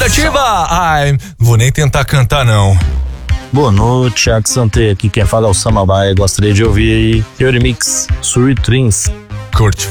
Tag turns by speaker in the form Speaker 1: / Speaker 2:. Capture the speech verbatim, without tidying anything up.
Speaker 1: da Ativa. Ai, vou nem tentar cantar não.
Speaker 2: Boa noite, Thiago Santé. Aqui quem fala é o Samambaia. Gostaria de ouvir aí Eurimix, Sweet Dreams.
Speaker 1: Curte.